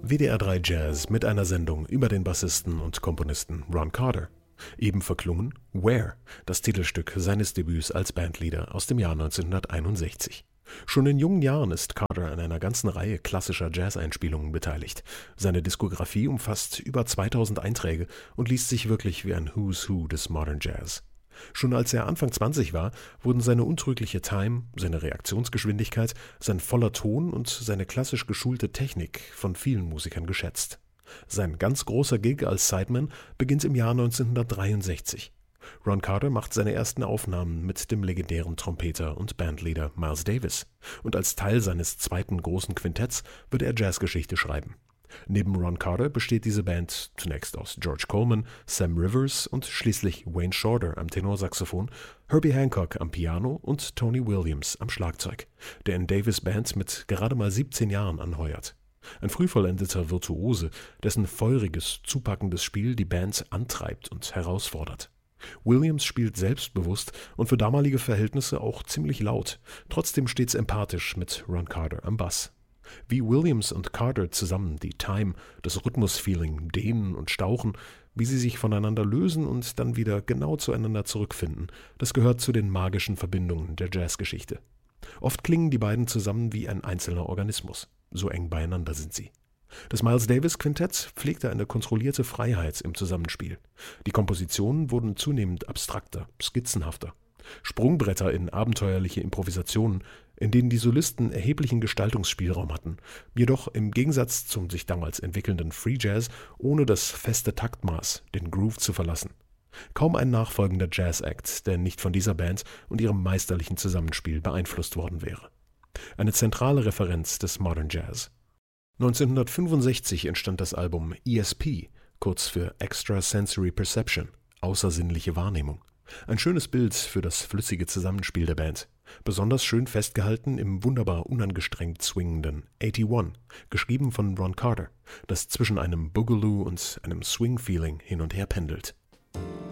WDR 3 Jazz mit einer Sendung über den Bassisten und Komponisten Ron Carter. Eben verklungen Where, das Titelstück seines Debüts als Bandleader aus dem Jahr 1961. Schon in jungen Jahren ist Carter an einer ganzen Reihe klassischer Jazz-Einspielungen beteiligt. Seine Diskografie umfasst über 2000 Einträge und liest sich wirklich wie ein Who's Who des Modern Jazz. Schon als er Anfang 20 war, wurden seine untrügliche Time, seine Reaktionsgeschwindigkeit, sein voller Ton und seine klassisch geschulte Technik von vielen Musikern geschätzt. Sein ganz großer Gig als Sideman beginnt im Jahr 1963. Ron Carter macht seine ersten Aufnahmen mit dem legendären Trompeter und Bandleader Miles Davis. Und als Teil seines zweiten großen Quintetts wird er Jazzgeschichte schreiben. Neben Ron Carter besteht diese Band zunächst aus George Coleman, Sam Rivers und schließlich Wayne Shorter am Tenorsaxophon, Herbie Hancock am Piano und Tony Williams am Schlagzeug, der in Davis' Band mit gerade mal 17 Jahren anheuert. Ein frühvollendeter Virtuose, dessen feuriges, zupackendes Spiel die Band antreibt und herausfordert. Williams spielt selbstbewusst und für damalige Verhältnisse auch ziemlich laut, trotzdem stets empathisch mit Ron Carter am Bass. Wie Williams und Carter zusammen die Time, das Rhythmusfeeling dehnen und stauchen, wie sie sich voneinander lösen und dann wieder genau zueinander zurückfinden, das gehört zu den magischen Verbindungen der Jazzgeschichte. Oft klingen die beiden zusammen wie ein einzelner Organismus. So eng beieinander sind sie. Das Miles Davis Quintett pflegte eine kontrollierte Freiheit im Zusammenspiel. Die Kompositionen wurden zunehmend abstrakter, skizzenhafter. Sprungbretter in abenteuerliche Improvisationen, in denen die Solisten erheblichen Gestaltungsspielraum hatten, jedoch im Gegensatz zum sich damals entwickelnden Free Jazz ohne das feste Taktmaß, den Groove zu verlassen. Kaum ein nachfolgender Jazz-Act, der nicht von dieser Band und ihrem meisterlichen Zusammenspiel beeinflusst worden wäre. Eine zentrale Referenz des Modern Jazz. 1965 entstand das Album ESP, kurz für Extrasensory Perception, außersinnliche Wahrnehmung. Ein schönes Bild für das flüssige Zusammenspiel der Band. Besonders schön festgehalten im wunderbar unangestrengt swingenden 81, geschrieben von Ron Carter, das zwischen einem Boogaloo und einem Swing-Feeling hin und her pendelt.